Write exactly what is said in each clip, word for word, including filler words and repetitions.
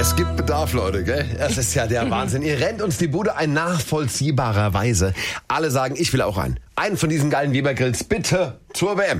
Es gibt Bedarf, Leute, gell? Das ist ja der Wahnsinn. Ihr rennt uns die Bude ein nachvollziehbarerweise. Alle sagen, ich will auch einen. Einen von diesen geilen Weber-Grills bitte zur W M.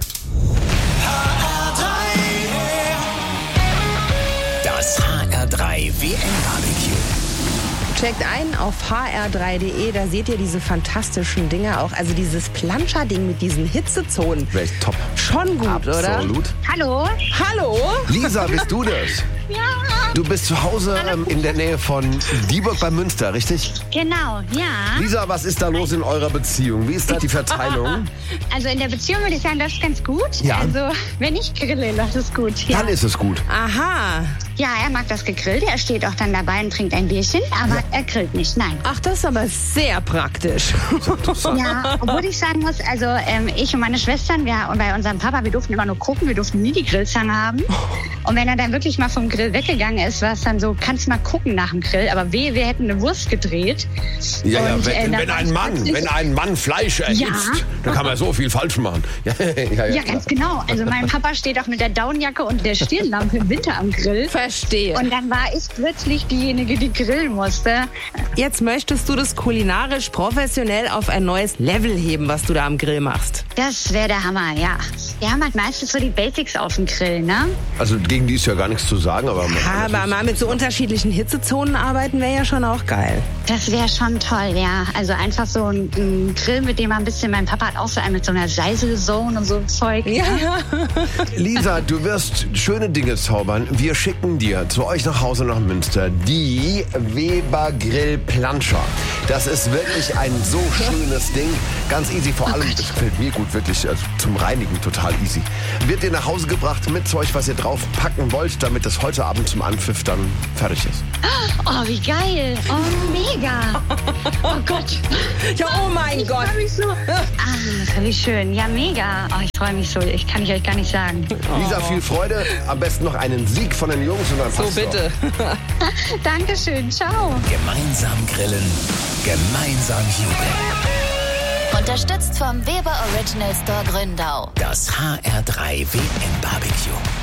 Das H R drei W M-Barbecue. Checkt ein auf h r drei punkt d e, da seht ihr diese fantastischen Dinge auch. Also dieses Planscher-Ding mit diesen Hitzezonen. Echt top. Schon gut, Absolut. oder? Hallo. Hallo? Lisa, bist du das? Ja. Du bist zu Hause ähm, in der Nähe von Dieburg bei Münster, richtig? Genau, ja. Lisa, was ist da los in eurer Beziehung? Wie ist da die Verteilung? Also in der Beziehung würde ich sagen, das ist ganz gut. Ja. Also wenn ich grille, das ist gut. Ja. Dann ist es gut. Aha. Ja, er mag das gegrillt. Er steht auch dann dabei und trinkt ein Bierchen, aber Ja. er grillt nicht, nein. Ach, das ist aber sehr praktisch. Ja, obwohl ich sagen muss, also ähm, ich und meine Schwestern, wir, und bei unserem Papa, wir durften immer nur gucken, wir durften nie die Grillzange haben. Und wenn er dann wirklich mal vom Grill weggegangen ist, war es dann so, kannst mal gucken nach dem Grill, aber wehe, wir hätten eine Wurst gedreht. Ja, ja, Und, wenn, äh, dann wenn war ein ich Mann, plötzlich- wenn ein Mann Fleisch erhitzt, Ja. dann kann man so viel falsch machen. Ja, ja, ja, Ja, ganz genau. Also mein Papa steht auch mit der Daunenjacke und der Stirnlampe im Winter am Grill. Verstehe. Und dann war ich plötzlich diejenige, die grillen musste. Jetzt möchtest du das kulinarisch professionell auf ein neues Level heben, was du da am Grill machst. Das wäre der Hammer, ja. Wir haben halt meistens so die Basics auf dem Grill, ne? Also gegen die ist ja gar nichts zu sagen, aber... Aber mal mit so unterschiedlichen Hitzezonen arbeiten wäre ja schon auch geil. Das wäre schon toll, ja. Also einfach so ein, ein Grill, mit dem man ein bisschen, mein Papa hat auch so einen mit so einer Seiselzone und so ein Zeug. Ja. Lisa, du wirst schöne Dinge zaubern. Wir schicken dir zu euch nach Hause nach Münster die Weber Grill Planscher. Das ist wirklich ein so schönes Ding. Ganz easy, vor allem, das gefällt mir gut, wirklich also zum Reinigen total easy. Wird dir nach Hause gebracht mit Zeug, was ihr drauf packen wollt, damit das heute Abend zum Anpfiff dann fertig ist. Oh, wie geil. Oh, mega. Oh Gott. Ja, oh mein Ich Gott. freue mich so. Ach, wie schön. Ja, mega. Oh, ich freue mich so. Ich kann ich euch gar nicht sagen. Lisa, viel Freude. Am besten noch einen Sieg von den Jungs und dann So passt's doch. bitte. Dankeschön. Ciao. Gemeinsam grillen, gemeinsam jubeln. Unterstützt vom Weber Original Store Gründau. Das H R drei W M-Barbecue.